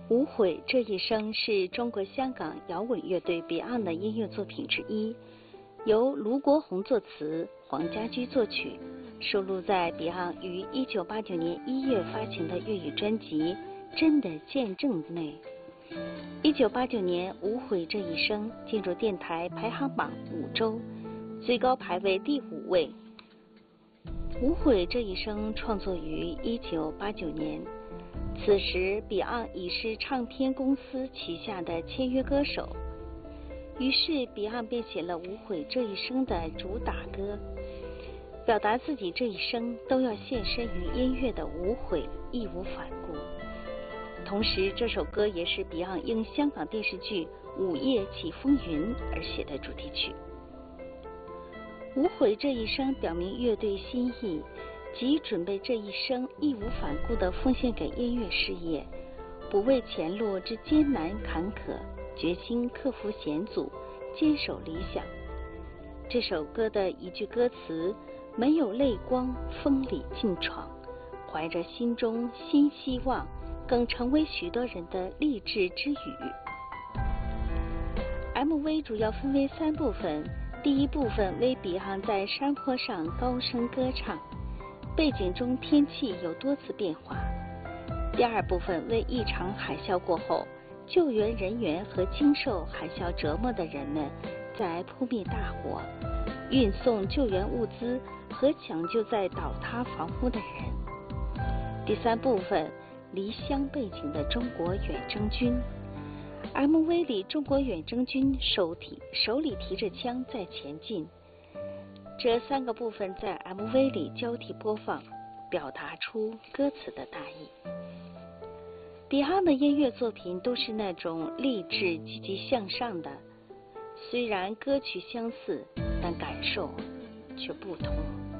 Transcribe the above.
无悔这一生是中国香港摇滚乐队 Beyond 的音乐作品之一，由卢国宏作词，黄家驹作曲，收录在 Beyond 于1989年1月发行的粤语专辑《真的见证》内。1989年，无悔这一生进入电台排行榜5周，最高排位第5位。无悔这一生创作于1989年，此时 Beyond 已是唱片公司旗下的签约歌手，于是 Beyond 便写了无悔这一生的主打歌，表达自己这一生都要献身于音乐的无悔，义无反顾。同时，这首歌也是 Beyond 应香港电视剧《午夜起风云》而写的主题曲。无悔这一生表明乐队心意，即准备这一生义无反顾地奉献给音乐事业，不畏前路之艰难坎坷，决心克服险阻，坚守理想。这首歌的一句歌词：没有泪光，风里劲闯，怀着心中新希望，更成为许多人的励志之语。MV 主要分为3部分，第一部分为 Beyond 在山坡上高声歌唱，背景中天气有多次变化。第二部分为一场海啸过后，救援人员和经受海啸折磨的人们在扑灭大火，运送救援物资和抢救在倒塌房屋的人。第3部分离乡背景的中国远征军。MV 里中国远征军手里提着枪在前进。这3个部分在 MV 里交替播放，表达出歌词的大意。Beyond 的音乐作品都是那种励志积极向上的，虽然歌曲相似，但感受却不同。